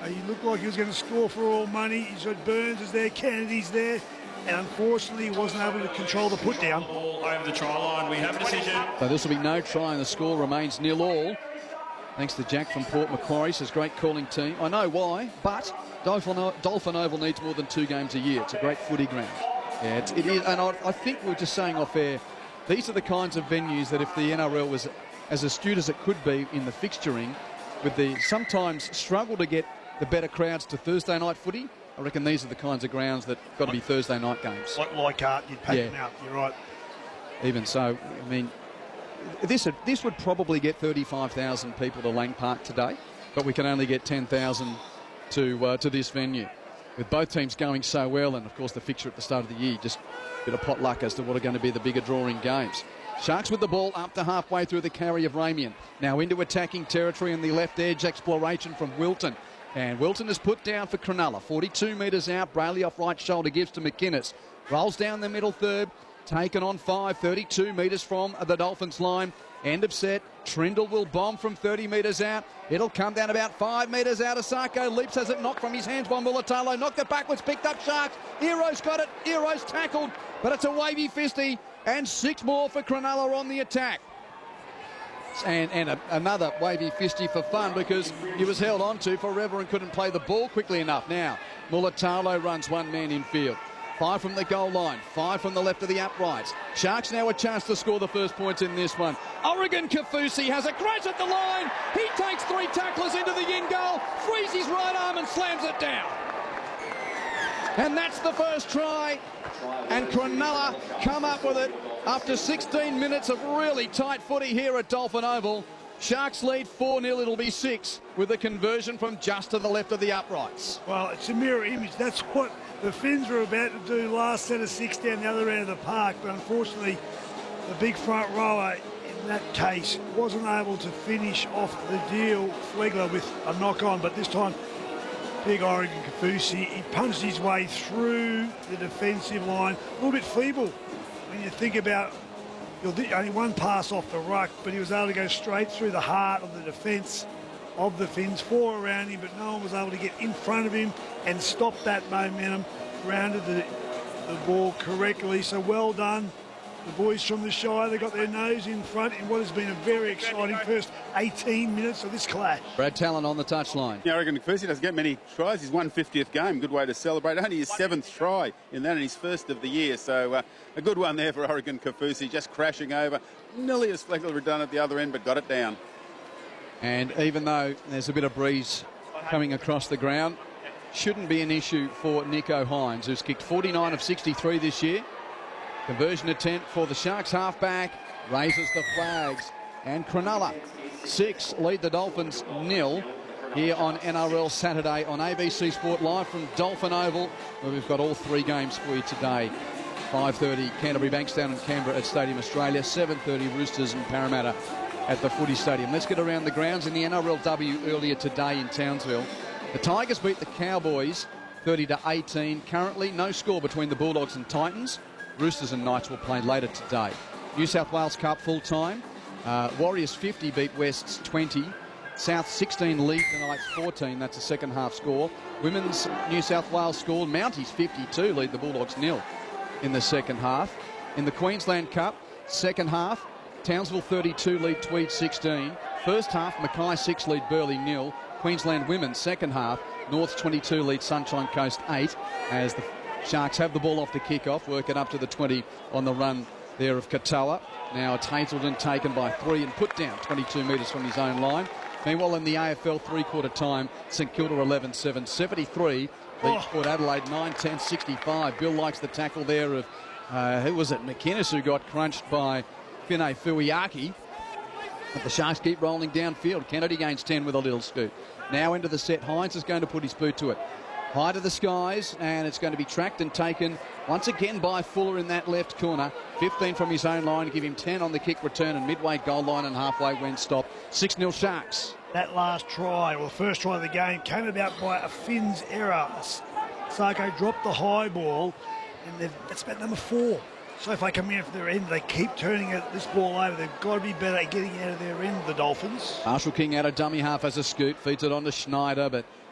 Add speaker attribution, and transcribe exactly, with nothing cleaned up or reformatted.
Speaker 1: Uh, he looked like he was going to score for all money. He's got Burns is there, Kennedy's there, and unfortunately he wasn't able to control the put down.
Speaker 2: Over the try line, we have a decision.
Speaker 3: So this will be no try, and the score remains nil all. Thanks to Jack from Port Macquarie, says great calling team. I know why, but Dolphin, Dolphin Oval needs more than two games a year. It's a great footy ground. Yeah, it's, it is, and I, I think we we're just saying off air, these are the kinds of venues that if the N R L was as astute as it could be in the fixturing, with the sometimes struggle to get the better crowds to Thursday night footy, I reckon these are the kinds of grounds that got to be Thursday night games.
Speaker 1: Like Leichhardt, you'd pack
Speaker 3: Yeah.
Speaker 1: them out, you're right.
Speaker 3: Even so, I mean, this would, this would probably get thirty-five thousand people to Lang Park today, but we can only get ten thousand to uh, to this venue. With both teams going so well, and of course the fixture at the start of the year, just a bit of pot luck as to what are going to be the bigger drawing games. Sharks with the ball up to halfway through the carry of Ramian. Now into attacking territory on the left edge, exploration from Wilton. And Wilton is put down for Cronulla. forty-two metres out, Brayley off right shoulder, gives to McInnes. Rolls down the middle third, taken on five, thirty-two metres from the Dolphins line. End of set. Trindle will bomb from thirty metres out. It'll come down about five metres out. Asako leaps, has it knocked from his hands by Mulatalo. Knocked it backwards, picked up Sharks. Ero's got it. Ero's tackled, but it's a wavy fisty. And six more for Cronulla on the attack. And, and a, another wavy fisty for fun because he was held on to forever and couldn't play the ball quickly enough. Now, Mulatalo runs one man in field. Five from the goal line, five from the left of the uprights. Sharks now a chance to score the first points in this one. Oregon Kafusi has a crash at the line. He takes three tacklers into the in goal, frees his right arm and slams it down. And that's the first try. And Cronulla come up with it after sixteen minutes of really tight footy here at Dolphin Oval. Sharks lead four nil, it'll be six with a conversion from just to the left of the uprights.
Speaker 1: Well, it's a mirror image. That's what the Finns were about to do last set of six down the other end of the park, but unfortunately the big front rower in that case wasn't able to finish off the deal, Flegler, with a knock on, but this time big Oregon Kafusi, he punched his way through the defensive line, a little bit feeble when you think about only one pass off the ruck, but he was able to go straight through the heart of the defence of the Finns, four around him, but no one was able to get in front of him and stop that momentum, grounded the, the ball correctly, so well done. The boys from the Shire, they got their nose in front in what has been a very exciting first eighteen minutes of this clash.
Speaker 3: Brad Talon on the touchline.
Speaker 4: Yeah, I reckon Kafusi doesn't get many tries. His one hundred fiftieth game, good way to celebrate. Only his seventh try in that and his first of the year. So uh, a good one there for Oregon Kafusi, just crashing over. Nearly as Flegler had done at the other end, but got it down.
Speaker 3: And even though there's a bit of breeze coming across the ground, shouldn't be an issue for Nico Hines, who's kicked forty-nine of sixty-three this year. Conversion attempt for the Sharks halfback, raises the flags, and Cronulla six lead the Dolphins nil here on N R L Saturday on A B C Sport Live from Dolphin Oval, where we've got all three games for you today. five thirty Canterbury Bankstown and Canberra at Stadium Australia, seven thirty Roosters and Parramatta at the Footy Stadium. Let's get around the grounds in the N R L W earlier today in Townsville. The Tigers beat the Cowboys thirty to eighteen. Currently no score between the Bulldogs and Titans. Roosters and Knights will play later today. New South Wales Cup full time. Uh, Warriors fifty beat Wests twenty. South sixteen lead the Knights fourteen. That's a second half score. Women's New South Wales score. Mounties fifty-two lead the Bulldogs nil in the second half. In the Queensland Cup, second half, Townsville thirty-two lead Tweed sixteen. First half, Mackay six lead Burleigh nil. Queensland women second half, North twenty-two lead Sunshine Coast eight as the Sharks have the ball off the kick-off, work it up to the twenty on the run there of Katoa. Now it's Hazelden taken by three and put down twenty-two metres from his own line. Meanwhile, in the A F L three-quarter time, St Kilda eleven seven, seventy-three. Leads Port Adelaide nine ten sixty-five. Bill likes the tackle there of, uh, who was it, McInnes, who got crunched by Finay Fuiaki. But the Sharks keep rolling downfield. Kennedy gains ten with a little scoot. Now into the set. Hines is going to put his boot to it. High to the skies, and it's going to be tracked and taken once again by Fuller in that left corner. fifteen from his own line, give him ten on the kick return and midway goal line and halfway when stopped. six nil Sharks.
Speaker 1: That last try, or the first try of the game, came about by a Finns error. Sarko dropped the high ball, and that's about number four. So if they come in for their end, they keep turning it, this ball over. They've got to be better at getting out of their end, the Dolphins.
Speaker 3: Marshall King out of dummy half as a scoot, feeds it on to Schneider, but